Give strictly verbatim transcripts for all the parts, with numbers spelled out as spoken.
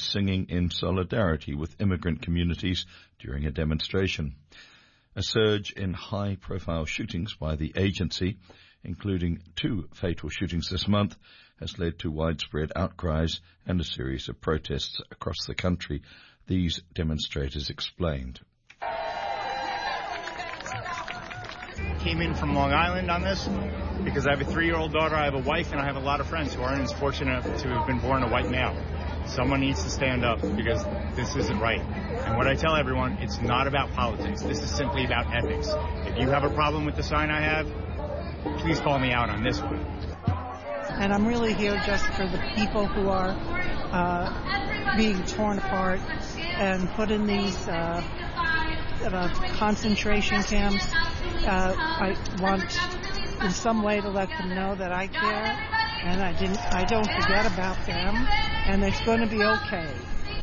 singing in solidarity with immigrant communities during a demonstration. A surge in high-profile shootings by the agency, including two fatal shootings this month, has led to widespread outcries and a series of protests across the country, these demonstrators explained. Came in from Long Island on this because I have a three-year-old daughter, I have a wife, and I have a lot of friends who aren't as fortunate to have been born a white male. Someone needs to stand up because this isn't right. And what I tell everyone, it's not about politics. This is simply about ethics. If you have a problem with the sign I have, please call me out on this one. And I'm really here just for the people who are uh, being torn apart and put in these uh, uh, concentration camps. Uh, I want in some way to let them know that I care and I didn't. I don't forget about them, and it's going to be okay.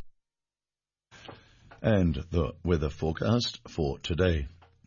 And the weather forecast for today.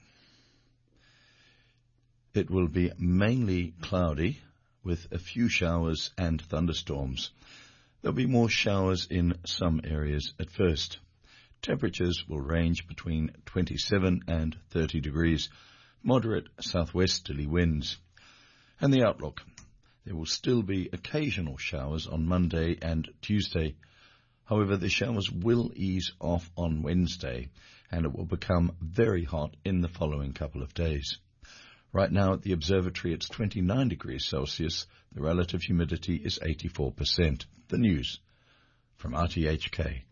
It will be mainly cloudy with a few showers and thunderstorms. There'll be more showers in some areas at first. Temperatures will range between twenty-seven and thirty degrees, moderate southwesterly winds. And the outlook. There will still be occasional showers on Monday and Tuesday. However, the showers will ease off on Wednesday, and it will become very hot in the following couple of days. Right now at the observatory, it's twenty-nine degrees Celsius. The relative humidity is eighty-four percent. The news from R T H K.